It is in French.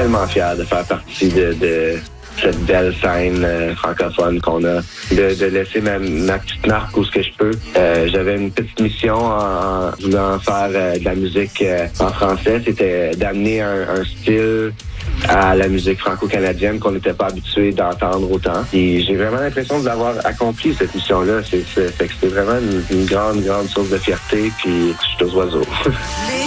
tellement fier de faire partie de cette belle scène francophone qu'on a, de laisser ma petite marque où ce que je peux. J'avais une petite mission en voulant faire de la musique en français, c'était d'amener un style à la musique franco-canadienne qu'on n'était pas habitué d'entendre autant. Et j'ai vraiment l'impression de l'avoir accompli, cette mission-là. C'était vraiment une grande source de fierté, puis je suis aux oiseaux.